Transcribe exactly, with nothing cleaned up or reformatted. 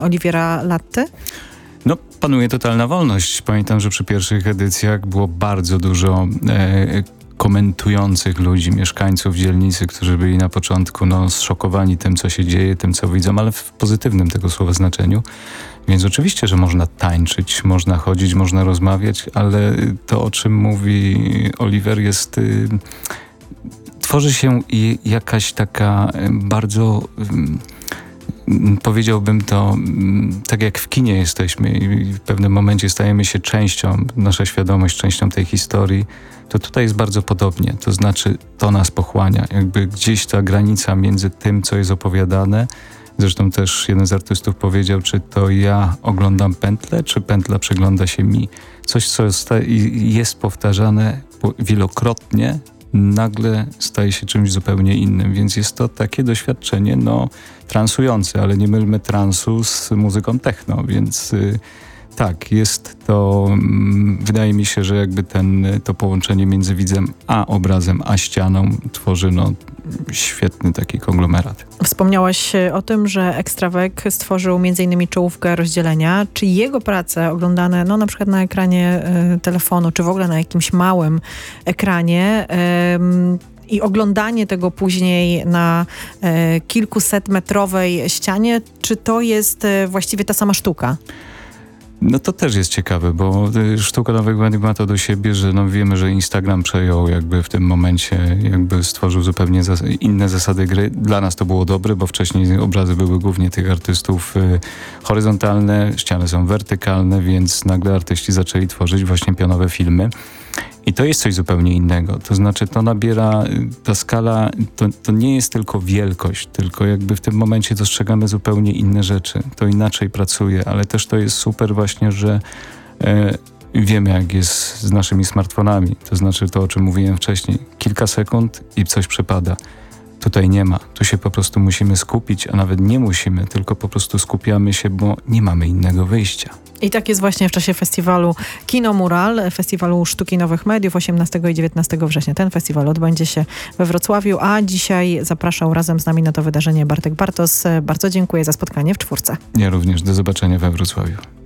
Oliviera Latty? No, panuje totalna wolność. Pamiętam, że przy pierwszych edycjach było bardzo dużo e, komentujących ludzi, mieszkańców dzielnicy, którzy byli na początku no, zszokowani tym, co się dzieje, tym, co widzą, ale w pozytywnym tego słowa znaczeniu. Więc oczywiście, że można tańczyć, można chodzić, można rozmawiać, ale to, o czym mówi Oliver, jest... Y, tworzy się i jakaś taka bardzo... Y, powiedziałbym to, tak jak w kinie jesteśmy i w pewnym momencie stajemy się częścią, nasza świadomość częścią tej historii, to tutaj jest bardzo podobnie. To znaczy, to nas pochłania. Jakby gdzieś ta granica między tym, co jest opowiadane. Zresztą też jeden z artystów powiedział, czy to ja oglądam pętlę, czy pętla przygląda się mi. Coś, co jest powtarzane wielokrotnie, nagle staje się czymś zupełnie innym, więc jest to takie doświadczenie, no, transujące, ale nie mylmy transu z muzyką techno, więc y, tak, jest to, mm, wydaje mi się, że jakby ten, to połączenie między widzem a obrazem, a ścianą tworzy, no, świetny taki konglomerat. Wspomniałaś o tym, że Ekstrawek stworzył między innymi czołówkę rozdzielenia. Czy jego prace oglądane no na przykład na ekranie y, telefonu, czy w ogóle na jakimś małym ekranie y, i oglądanie tego później na y, kilkusetmetrowej ścianie, czy to jest y, właściwie ta sama sztuka? No to też jest ciekawe, bo sztuka nowego medium ma to do siebie, że no wiemy, że Instagram przejął jakby w tym momencie, jakby stworzył zupełnie zas- inne zasady gry. Dla nas to było dobre, bo wcześniej obrazy były głównie tych artystów y, horyzontalne, ściany są wertykalne, więc nagle artyści zaczęli tworzyć właśnie pionowe filmy. I to jest coś zupełnie innego. To znaczy to nabiera, ta skala, to, to nie jest tylko wielkość, tylko jakby w tym momencie dostrzegamy zupełnie inne rzeczy. To inaczej pracuje, ale też to jest super właśnie, że e, wiemy, jak jest z naszymi smartfonami. To znaczy to, o czym mówiłem wcześniej. Kilka sekund i coś przepada. Tutaj nie ma. Tu się po prostu musimy skupić, a nawet nie musimy, tylko po prostu skupiamy się, bo nie mamy innego wyjścia. I tak jest właśnie w czasie festiwalu Kino Mural, Festiwalu Sztuki Nowych Mediów osiemnastego i dziewiętnastego września. Ten festiwal odbędzie się we Wrocławiu, a dzisiaj zapraszał razem z nami na to wydarzenie Bartek Bartos. Bardzo dziękuję za spotkanie w czwórce. Ja również. Do zobaczenia we Wrocławiu.